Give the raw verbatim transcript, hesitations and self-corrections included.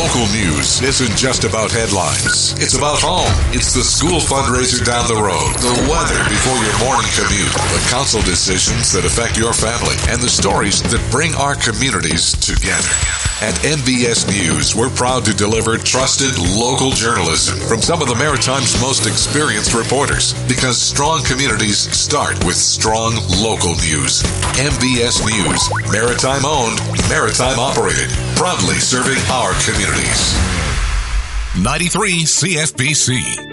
Local news isn't just about headlines. It's about home. It's the school fundraiser down the road, the weather before your morning commute, the council decisions that affect your family, and the stories that bring our communities together. At M B S News, we're proud to deliver trusted local journalism from some of the Maritime's most experienced reporters, because strong communities start with strong local news. M B S News, Maritime owned, Maritime operated, proudly serving our communities. ninety-three C F B C.